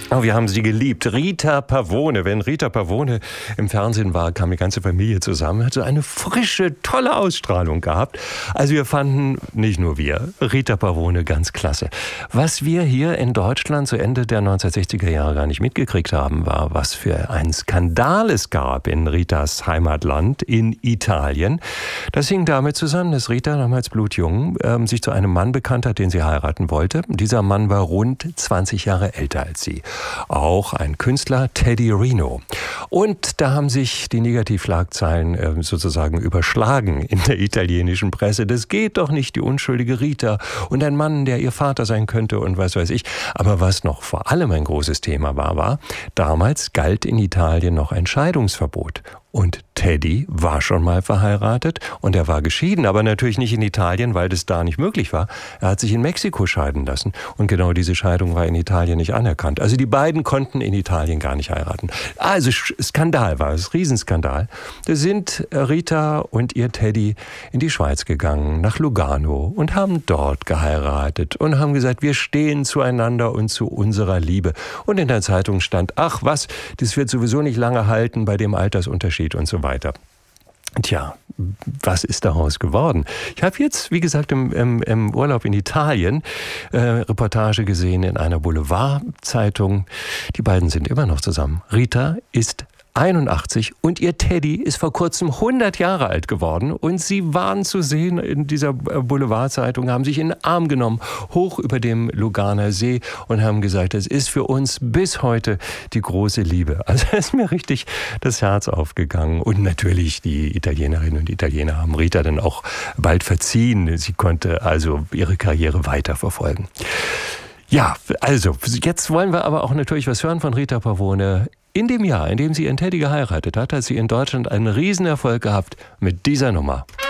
Oh, wir haben sie geliebt. Rita Pavone. Wenn Rita Pavone im Fernsehen war, kam die ganze Familie zusammen. Hat so eine frische, tolle Ausstrahlung gehabt. Also wir fanden, nicht nur wir, Rita Pavone ganz klasse. Was wir hier in Deutschland zu Ende der 1960er Jahre gar nicht mitgekriegt haben, war, was für ein Skandal es gab in Ritas Heimatland in Italien. Das hing damit zusammen, dass Rita damals blutjung sich zu einem Mann bekannt hat, den sie heiraten wollte. Dieser Mann war rund 20 Jahre älter als sie. Auch ein Künstler, Teddy Rino. Und da haben sich die Negativschlagzeilen sozusagen überschlagen in der italienischen Presse. Das geht doch nicht, die unschuldige Rita und ein Mann, der ihr Vater sein könnte und was weiß ich. Aber was noch vor allem ein großes Thema war, damals galt in Italien noch ein Scheidungsverbot. Und Teddy war schon mal verheiratet und er war geschieden, aber natürlich nicht in Italien, weil das da nicht möglich war. Er hat sich in Mexiko scheiden lassen und genau diese Scheidung war in Italien nicht anerkannt. Also die beiden konnten in Italien gar nicht heiraten. Also Skandal war es, Riesenskandal. Da sind Rita und ihr Teddy in die Schweiz gegangen, nach Lugano und haben dort geheiratet und haben gesagt, wir stehen zueinander und zu unserer Liebe. Und in der Zeitung stand, ach was, das wird sowieso nicht lange halten bei dem Altersunterschied und so weiter. Tja, was ist daraus geworden? Ich habe jetzt, wie gesagt, im Urlaub in Italien Reportage gesehen in einer Boulevardzeitung. Die beiden sind immer noch zusammen. Rita ist 81 und ihr Teddy ist vor kurzem 100 Jahre alt geworden und sie waren zu sehen in dieser Boulevardzeitung, haben sich in den Arm genommen, hoch über dem Luganer See und haben gesagt, es ist für uns bis heute die große Liebe. Also ist mir richtig das Herz aufgegangen und natürlich die Italienerinnen und Italiener haben Rita dann auch bald verziehen. Sie konnte also ihre Karriere weiterverfolgen. Ja, also jetzt wollen wir aber auch natürlich was hören von Rita Pavone. In dem Jahr, in dem sie ihren Teddy geheiratet hat, hat sie in Deutschland einen Riesenerfolg gehabt mit dieser Nummer.